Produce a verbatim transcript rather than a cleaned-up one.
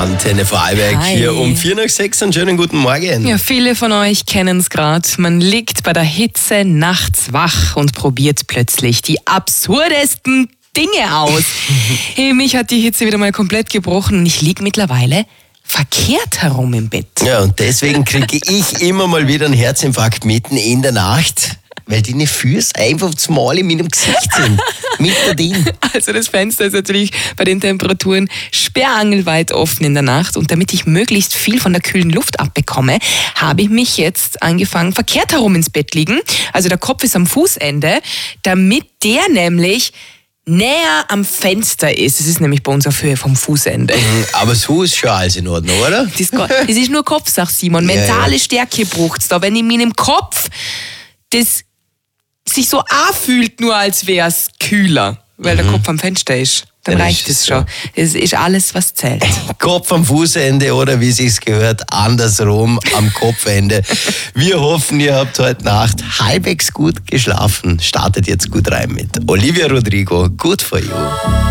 Antenne Vorarlberg. Hi. Hier um vier nach sechs. Einen schönen guten Morgen. Ja, viele von euch kennen es gerade. Man liegt bei der Hitze nachts wach und probiert plötzlich die absurdesten Dinge aus. Hey, mich hat die Hitze wieder mal komplett gebrochen und ich liege mittlerweile verkehrt herum im Bett. Ja, und deswegen kriege ich immer mal wieder einen Herzinfarkt mitten in der Nacht, weil deine Füße einfach zu mal in meinem Gesicht sind. Mittendrin. Also das Fenster ist natürlich bei den Temperaturen sperrangelweit offen in der Nacht und damit ich möglichst viel von der kühlen Luft abbekomme, habe ich mich jetzt angefangen, verkehrt herum ins Bett liegen. Also der Kopf ist am Fußende, damit der nämlich näher am Fenster ist. Das ist nämlich bei uns auf Höhe vom Fußende. Aber so ist schon alles in Ordnung, oder? Das ist, das ist nur Kopfsache, Simon. Mentale Ja, ja. Stärke braucht's da. Wenn in meinem Kopf das sich so anfühlt, nur als wäre es kühler, weil der Kopf am Fenster ist, dann Dann reicht ist es es schon. Es ist alles, was zählt. Kopf am Fußende oder wie sich's gehört, andersrum am Kopfende. Wir hoffen, ihr habt heute Nacht halbwegs gut geschlafen. Startet jetzt gut rein mit Olivia Rodrigo, Good for You.